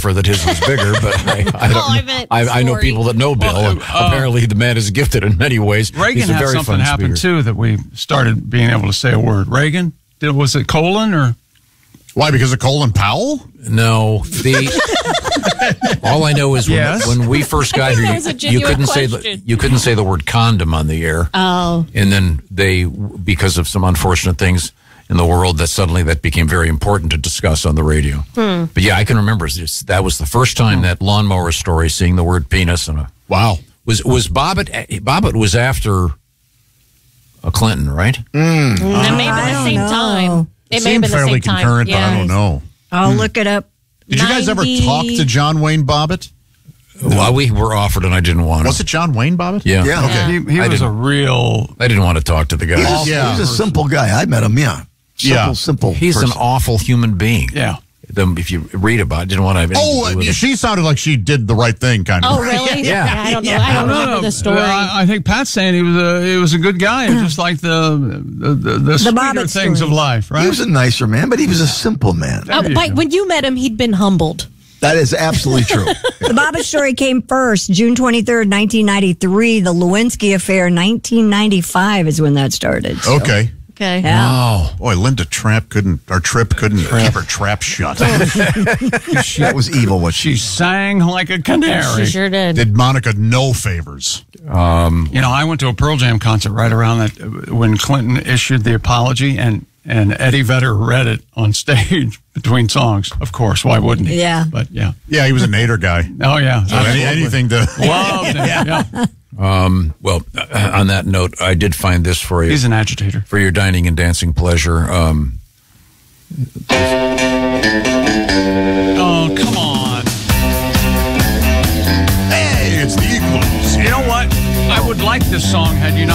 biographer that his was bigger, but I know people that know Bill. And apparently, the man is gifted in many ways. Reagan He's a had very something fun happen, speaker. too, that we started being able to say a word. Reagan? Was it colon or? Why? Because of Colin Powell? No. All I know is when we first got here, you couldn't say the word condom on the air. Oh. And then because of some unfortunate things in the world, that became very important to discuss on the radio. But yeah, I can remember that was the first time that lawnmower story, seeing the word penis. Wow. Was Bobbitt was after Clinton, right? Maybe the same time. It seemed fairly concurrent, but I don't know. I'll look it up. Did you guys ever talk to John Wayne Bobbitt? Well, we were offered, and I didn't want to. Was it John Wayne Bobbitt? Yeah. Okay. He was a real... I didn't want to talk to the guy. He's a simple guy. I met him, Simple He's person. an awful human being. Yeah. If you read about it, didn't want to have anything to do with it. She sounded like she did the right thing, kind of. Oh, really? Yeah. I don't know. I don't remember the story. I think Pat's saying he was a good guy, just like the sweeter things of life, right? He was a nicer man, but he was a simple man. But when you met him, he'd been humbled. That is absolutely true. The Bobbitt story came first, June 23rd, 1993. The Lewinsky affair, 1995 is when that started. So. Okay. Okay. Yeah. Wow. Boy, Linda Tripp couldn't keep her trap shut. That was evil. She sang like a canary. She sure did. Did Monica no favors? I went to a Pearl Jam concert right around that when Clinton issued the apology, and Eddie Vedder read it on stage between songs. Of course, why wouldn't he? Yeah. But yeah. Yeah, he was a Nader guy. Oh yeah. So anything to loved him. Yeah. Well, on that note, I did find this for you. He's an agitator. For your dining and dancing pleasure. Oh, come on. Hey, it's the Eagles. You know what? I would like this song had you not